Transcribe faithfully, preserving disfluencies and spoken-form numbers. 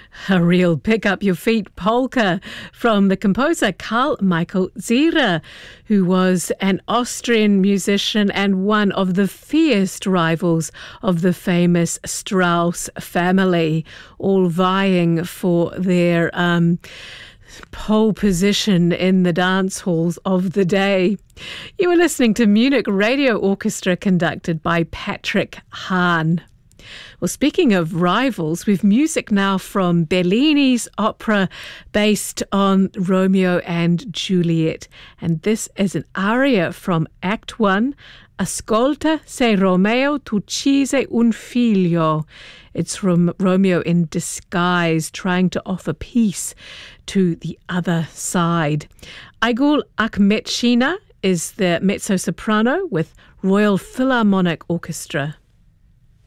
A real pick-up-your-feet polka from the composer Karl Michael Ziehrer, who was an Austrian musician and one of the fierce rivals of the famous Strauss family, all vying for their um, pole position in the dance halls of the day. You were listening to Munich Radio Orchestra conducted by Patrick Hahn. Well, speaking of rivals, we've music now from Bellini's opera based on Romeo and Juliet. And this is an aria from Act one, Ascolta se Romeo t'uccise un figlio. It's from Romeo in disguise, trying to offer peace to the other side. Aigul Akhmetshina is the mezzo-soprano with Royal Philharmonic Orchestra.